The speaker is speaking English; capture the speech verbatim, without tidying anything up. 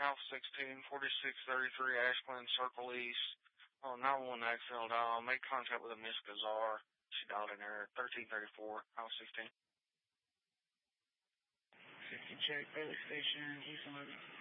House sixteen, forty-six thirty-three Ashland Circle East. Oh, nine one one Axel dial. Make contact with a Miss Gazar. She dialed in there. thirteen thirty-four, House sixteen. fifty check, Bailey Station, Houston Logan.